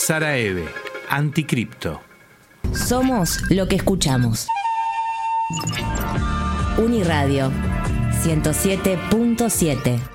Saraeve, Anticripto. Somos lo que escuchamos. Uniradio 107.7.